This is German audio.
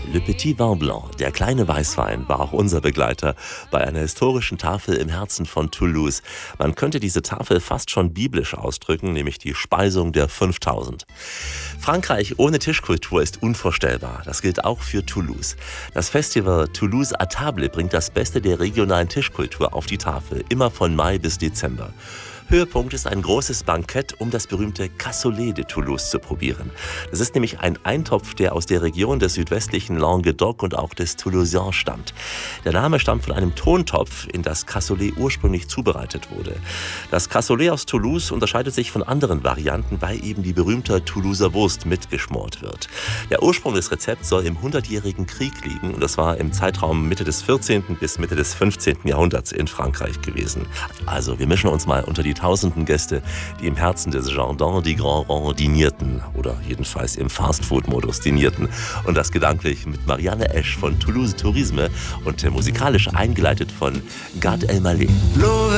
Le Petit Vin Blanc, der kleine Weißwein, war auch unser Begleiter bei einer historischen Tafel im Herzen von Toulouse. Man könnte diese Tafel fast schon biblisch ausdrücken, nämlich die Speisung der 5000. Frankreich ohne Tischkultur ist unvorstellbar. Das gilt auch für Toulouse. Das Festival Toulouse à Table bringt das Beste der regionalen Tischkultur auf die Tafel, immer von Mai bis Dezember. Höhepunkt ist ein großes Bankett, um das berühmte Cassoulet de Toulouse zu probieren. Das ist nämlich ein Eintopf, der aus der Region des südwestlichen Languedoc und auch des Toulousain stammt. Der Name stammt von einem Tontopf, in das Cassoulet ursprünglich zubereitet wurde. Das Cassoulet aus Toulouse unterscheidet sich von anderen Varianten, weil eben die berühmte Toulouser Wurst mitgeschmort wird. Der Ursprung des Rezepts soll im 100-jährigen Krieg liegen und das war im Zeitraum Mitte des 14. bis Mitte des 15. Jahrhunderts in Frankreich gewesen. Also wir mischen uns mal unter die tausenden Gäste, die im Herzen des Jardin du Grand Rond dinierten oder jedenfalls im Fastfood-Modus dinierten und das gedanklich mit Marianne Esch von Toulouse Tourisme und musikalisch eingeleitet von Gad Elmaleh.